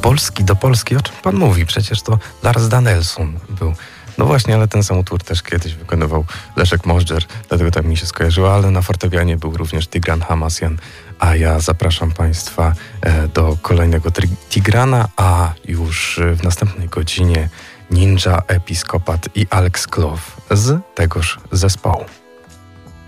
do Polski, o czym pan mówi? Przecież to Lars Danielsson był. No właśnie, ale ten sam utwór też kiedyś wykonywał Leszek Możdżer, dlatego tak mi się skojarzyło, ale na fortepianie był również Tigran Hamasjan, a ja zapraszam państwa do kolejnego Tigrana, a już w następnej godzinie Ninja, Episkopat i Alex Klow z tegoż zespołu.